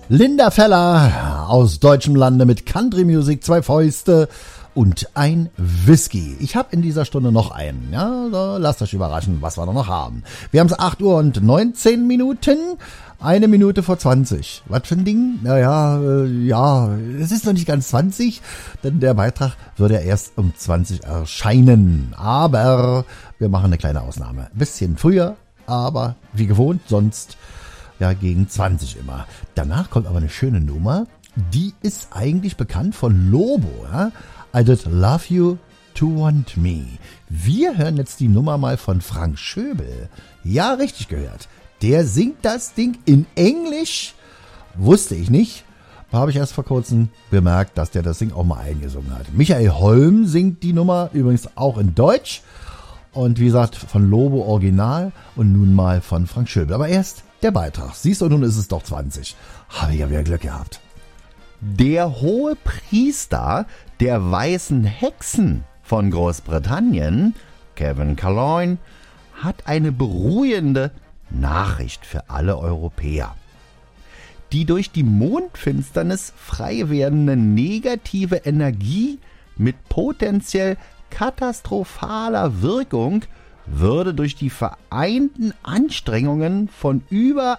Linda Feller aus deutschem Lande mit Country Music, 2 Fäuste und ein Whisky. Ich habe in dieser Stunde noch einen. Ja, so, lasst euch überraschen, was wir noch haben. Wir haben es 8 Uhr und 19 Minuten. 1 Minute vor 20. Was für ein Ding? Naja, es ist noch nicht ganz 20, denn der Beitrag würde ja erst um 20 erscheinen. Aber wir machen eine kleine Ausnahme. Ein bisschen früher, aber wie gewohnt, sonst ja gegen 20 immer. Danach kommt aber eine schöne Nummer. Die ist eigentlich bekannt von Lobo. Ja? I did love you to want me. Wir hören jetzt die Nummer mal von Frank Schöbel. Ja, richtig gehört. Der singt das Ding in Englisch. Wusste ich nicht. Habe ich erst vor kurzem bemerkt, dass der das Ding auch mal eingesungen hat. Michael Holm singt die Nummer übrigens auch in Deutsch. Und wie gesagt, von Lobo Original und nun mal von Frank Schöbel. Aber erst der Beitrag. Siehst du, nun ist es doch 20. Habe ich ja wieder Glück gehabt. Der hohe Priester der weißen Hexen von Großbritannien, Kevin Calloin, hat eine beruhigende Nachricht für alle Europäer. Die durch die Mondfinsternis frei werdende negative Energie mit potenziell katastrophaler Wirkung würde durch die vereinten Anstrengungen von über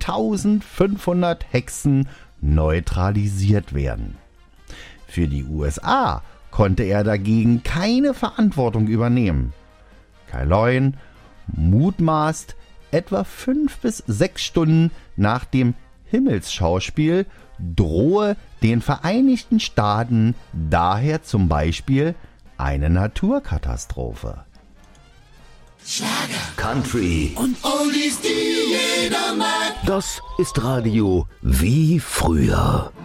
1500 Hexen neutralisiert werden. Für die USA konnte er dagegen keine Verantwortung übernehmen. Calloin mutmaßt, etwa 5 bis 6 Stunden nach dem Himmelsschauspiel drohe den Vereinigten Staaten daher zum Beispiel eine Naturkatastrophe. Schlager, Country und Oldies, die jeder mag. Das ist Radio wie früher.